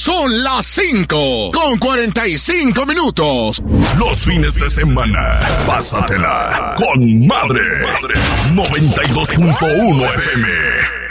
Son las 5:45. Los fines de semana, pásatela con madre. 92.1 FM.